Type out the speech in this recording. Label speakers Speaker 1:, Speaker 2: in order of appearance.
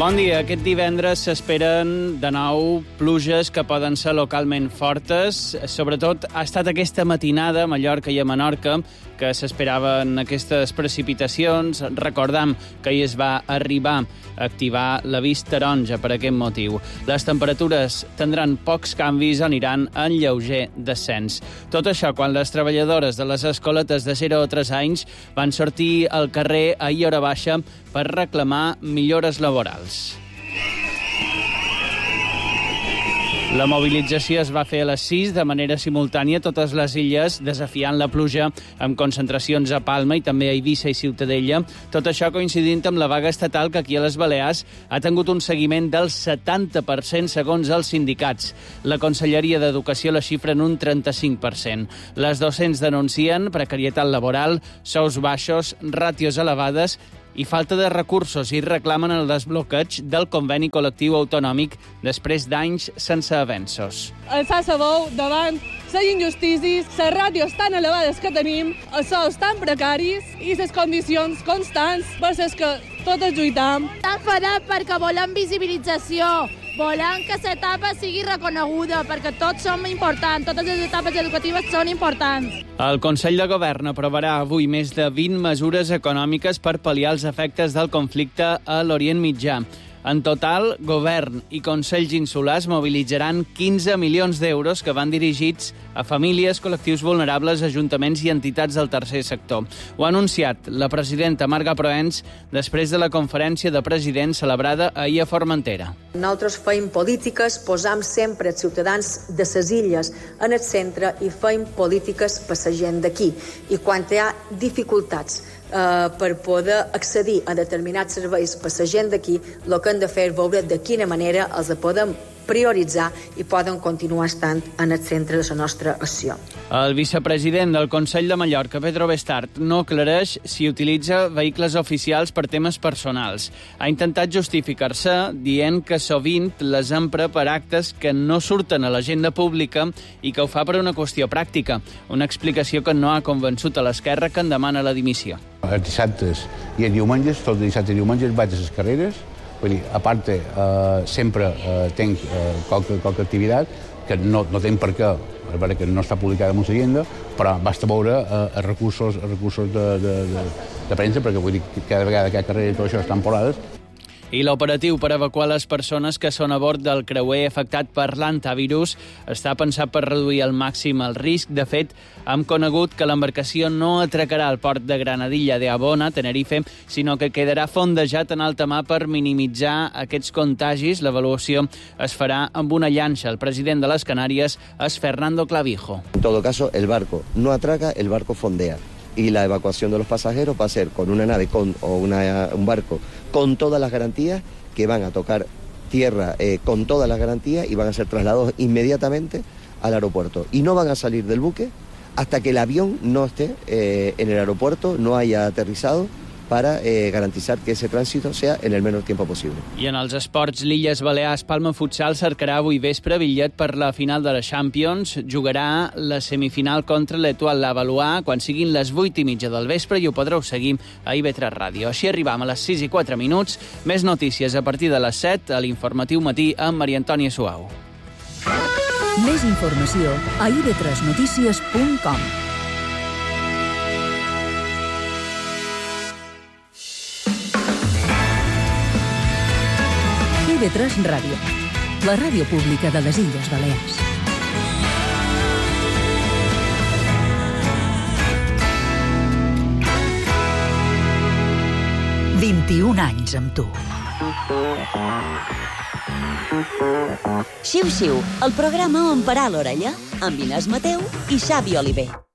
Speaker 1: Bon dia. Aquest divendres s'esperen de nou pluges que poden ser localment fortes. Sobretot ha estat aquesta matinada a Mallorca i a Menorca que s'esperaven aquestes precipitacions. Recordam que ahir es va arribar a activar l'avís taronja per aquest motiu. Les temperatures tindran pocs canvis o aniran en lleuger descens. Tot això quan les treballadores de les escoletes de 0 a 3 anys van sortir al carrer ahir a hora baixa per reclamar millores laborals. La mobilització es va fer a les 6 de manera simultània a totes les illes, desafiant la pluja amb concentracions a Palma i també a Eivissa i Ciutadella. Tot això coincidint amb la vaga estatal que aquí a les Balears ha tingut un seguiment del 70% segons els sindicats. La Conselleria d'Educació la xifra en un 35%. Les docents denuncien precarietat laboral, sous baixos, ràtios elevades i falta de recursos i reclamen el desbloqueig del conveni col·lectiu autonòmic després d'anys sense avenços.
Speaker 2: Alçar la veu davant les injustícies, les ràtios tan elevades que tenim, els sous tan precaris i les condicions constants per les que totes lluitam.
Speaker 3: Estan enfadats perquè volen visibilització, volen que l'etapa sigui reconeguda, perquè tots som importants, totes les etapes educatives són importants.
Speaker 1: El Consell de Govern aprovarà avui més de 20 mesures econòmiques per pal·liar els efectes del conflicte a l'Orient Mitjà. En total, Govern i Consells Insulars mobilitzaran 15 milions d'euros que van dirigits a famílies, col·lectius vulnerables, ajuntaments i entitats del tercer sector. Ho ha anunciat la presidenta Marga Proens després de la conferència de presidents celebrada ahir a Formentera.
Speaker 4: Nosaltres feim polítiques, posam sempre els ciutadans de les illes en el centre i feim polítiques per la gent d'aquí. I quan hi ha dificultats per poder accedir a determinats serveis per la gent d'aquí, el que hem de fer és veure de quina manera els podem prioritzar i poden continuar estant en el centre de la nostra acció.
Speaker 1: El vicepresident del Consell de Mallorca, Pedro Bestart, no aclareix si utilitza vehicles oficials per temes personals. Ha intentat justificar-se dient que sovint les empra per actes que no surten a l'agenda pública i que ho fa per una qüestió pràctica, una explicació que no ha convençut a l'esquerra, que en demana la dimissió.
Speaker 5: Els dissabtes i els diumenges, tots els dissabtes i diumenges vaig a les carreres. Vull dir, a part, sempre tenc qualque activitat que no tenc per què, és veritat que no està publicada en l'agenda, però basta veure recursos de premsa, perquè vull dir que cada vegada que hi ha carrera i tot això estan polades.
Speaker 1: I l'operatiu per evacuar les persones que són a bord del creuer afectat per l'hantavirus està pensat per reduir al màxim el risc. De fet, hem conegut que l'embarcació no atracarà al port de Granadilla de Abona, Tenerife, sinó que quedarà fondejat en alta mar per minimitzar aquests contagis. L'avaluació es farà amb una llanxa. El president de les Canàries és Fernando Clavijo.
Speaker 6: En todo caso, el barco no atraca, el barco fondea. Y la evacuación de los pasajeros va a ser con una nave o un barco con todas las garantías, que van a tocar tierra con todas las garantías y van a ser trasladados inmediatamente al aeropuerto. Y no van a salir del buque hasta que el avión no esté en el aeropuerto, no haya aterrizado, para garantizar que ese tránsito sea en el menor tiempo posible.
Speaker 1: I en els esports, l'Illes Balears Palma Futsal cercarà avui vespre bitllet per la final de la Champions. Jugarà la semifinal contra l'Etoile Lavallois quan siguin les 8:30 del vespre i ho podreu seguir a IB3 Ràdio. Així arribam a les 6:04. Més notícies a partir de les 7 a l'Informatiu Matí amb Maria Antònia Suau.
Speaker 7: Més informació a ib3notícies.com. IB3 Ràdio, la ràdio pública de les Illes Balears. «21 anys amb tu».
Speaker 8: Xiu-xiu, el programa on parar l'orella, amb Inés Mateu i Xavi Oliver.